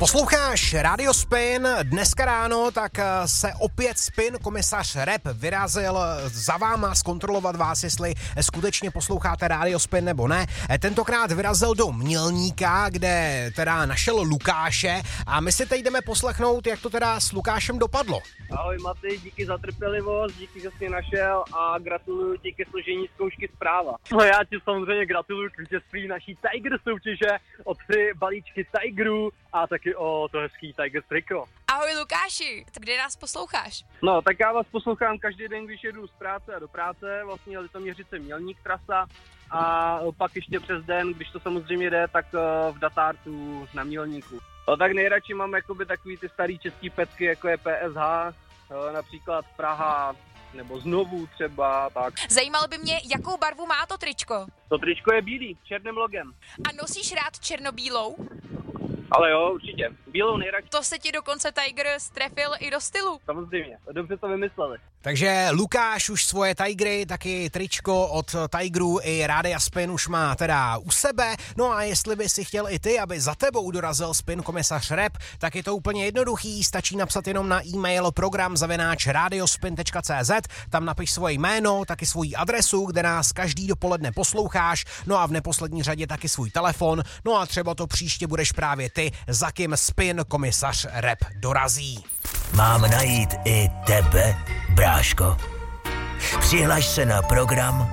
Posloucháš Radio Spin, dneska ráno tak se opět Spin komisař Rap vyrazil za váma zkontrolovat vás, jestli skutečně posloucháte Radio Spin nebo ne. Tentokrát vyrazil do Mělníka, kde teda našel Lukáše a my si teď jdeme poslechnout, jak to teda s Lukášem dopadlo. Ahoj Maty, díky za trpělivost, díky, že jsi mě našel a gratuluju ti ke složení zkoušky zpráva. No já ti samozřejmě gratuluju k vítězství naší Tiger soutěže o 3 balíčky Tigerů a taky o to hezký Tiger triko. Ahoj Lukáši, kde nás posloucháš? No, tak já vás poslouchám každý den, když jedu z práce a do práce, vlastně Litoměřice Mělník trasa a pak ještě přes den, když to samozřejmě jde, tak v Datártu na Mělníku. No, tak nejradši mám jakoby takový ty starý český petky, jako je PSH, například Praha, nebo Znovu třeba, tak. Zajímalo by mě, jakou barvu má to tričko? To tričko je bílý, černým logem. A nosíš rád černobílou? Ale jo, určitě. Bílou nejradši. To se ti dokonce Tiger strefil i do stylu. Samozřejmě, dobře to vymysleli. Takže Lukáš už svoje Tigery, taky tričko od Tigerů i Rádia Spin už má teda u sebe. No a jestli by si chtěl i ty, aby za tebou dorazil Spin komisař Rap, tak je to úplně jednoduchý, stačí napsat jenom na e-mail program@radiospin.cz, tam napiš svoje jméno, taky svoji adresu, kde nás každý dopoledne posloucháš, no a v neposlední řadě taky svůj telefon, no a třeba to příště budeš právě ty, za kým Spin komisař Rap dorazí. Mám najít i tebe, bráško? Přihlaš se na program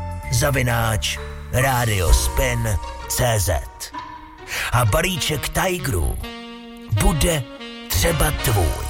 @radiospin.cz a balíček Tigerů bude třeba tvůj.